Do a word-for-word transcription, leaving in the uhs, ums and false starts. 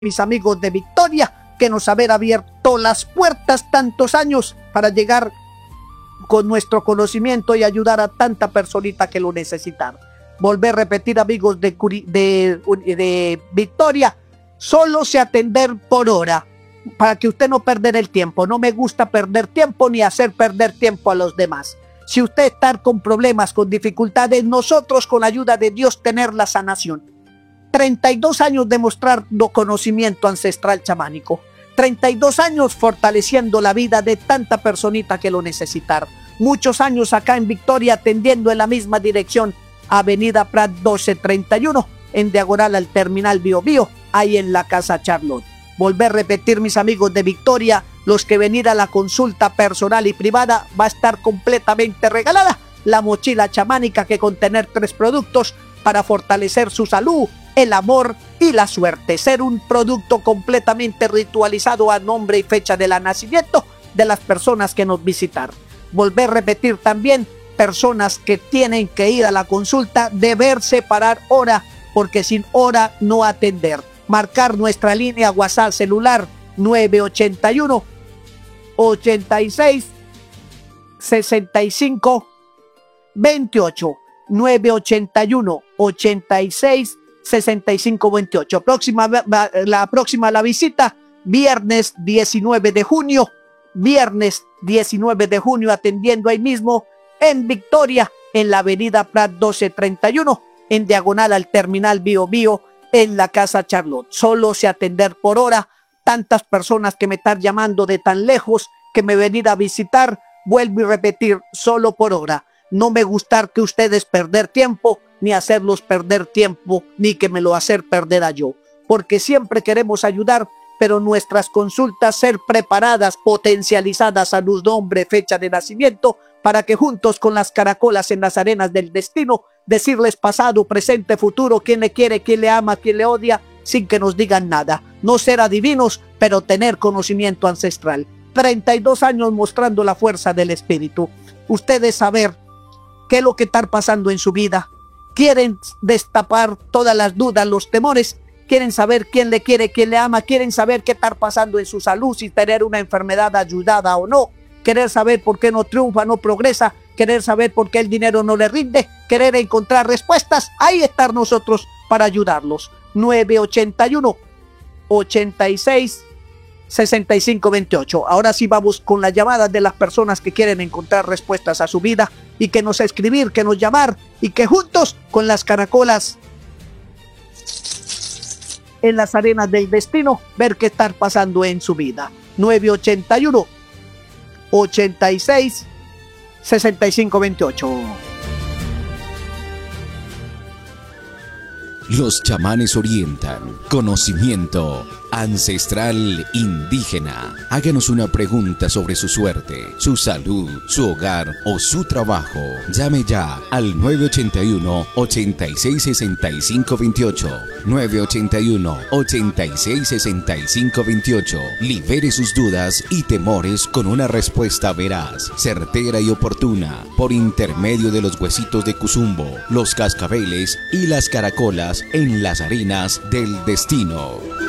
mis amigos de Victoria, que nos haber abierto las puertas tantos años para llegar con nuestro conocimiento y ayudar a tanta personita que lo necesitaba. Volver a repetir, amigos de, de, de Victoria, solo se atender por hora, para que usted no perder el tiempo. No me gusta perder tiempo ni hacer perder tiempo a los demás. Si usted está con problemas, con dificultades, nosotros con la ayuda de Dios tener la sanación. treinta y dos años demostrando conocimiento ancestral chamánico. treinta y dos años fortaleciendo la vida de tanta personita que lo necesitar. Muchos años acá en Victoria atendiendo en la misma dirección. Avenida Prat doce treinta y uno, en diagonal al Terminal Bio Bio, ahí en la Casa Charlotte. Volver a repetir, mis amigos de Victoria, los que venir a la consulta personal y privada va a estar completamente regalada la mochila chamánica, que contener tres productos para fortalecer su salud, el amor y la suerte. Ser un producto completamente ritualizado a nombre y fecha de la nacimiento de las personas que nos visitar. Volver a repetir también, personas que tienen que ir a la consulta, deber separar hora, porque sin hora no atender. Marcar nuestra línea WhatsApp celular nueve ochenta y uno, ochenta y seis, sesenta y cinco, veintiocho. nueve ochenta y uno, ochenta y seis, sesenta y cinco, veintiocho. Próxima, la próxima la visita, viernes diecinueve de junio. Viernes diecinueve de junio, atendiendo ahí mismo en Victoria, en la avenida Prat doce treinta y uno, en diagonal al Terminal Bio Bio, en la Casa Charlotte. Solo se atender por hora. Tantas personas que me están llamando de tan lejos, que me venir a visitar, vuelvo y repetir, solo por hora. No me gusta que ustedes perder tiempo, ni hacerlos perder tiempo, ni que me lo hacer perder a yo. Porque siempre queremos ayudar, pero nuestras consultas ser preparadas, potencializadas a luz, nombre, fecha de nacimiento, para que juntos con las caracolas en las arenas del destino, decirles pasado, presente, futuro, quién le quiere, quién le ama, quién le odia, sin que nos digan nada. No ser adivinos, pero tener conocimiento ancestral. treinta y dos años mostrando la fuerza del espíritu. Ustedes saber qué es lo que está pasando en su vida. Quieren destapar todas las dudas, los temores. Quieren saber quién le quiere, quién le ama. Quieren saber qué está pasando en su salud, si tener una enfermedad ayudada o no. Querer saber por qué no triunfa, no progresa. Querer saber por qué el dinero no le rinde. Querer encontrar respuestas. Ahí estar nosotros para ayudarlos. nueve ochenta y uno, ochenta y seis, sesenta y cinco, veintiocho. Ahora sí vamos con las llamadas de las personas que quieren encontrar respuestas a su vida, y que nos escribir, que nos llamar, y que juntos con las caracolas en las arenas del destino ver qué está pasando en su vida. nueve ochenta y uno, ochenta y seis, sesenta y cinco, veintiocho. Los chamanes orientan. Conocimiento ancestral indígena. Háganos una pregunta sobre su suerte, su salud, su hogar o su trabajo. Llame ya al nueve ochenta y uno, ochenta y seis, sesenta y cinco, veintiocho. nueve ochenta y uno, ochenta y seis, sesenta y cinco, veintiocho. Libere sus dudas y temores con una respuesta veraz, certera y oportuna, por intermedio de los huesitos de Cuzumbo, los cascabeles y las caracolas en las arenas del destino.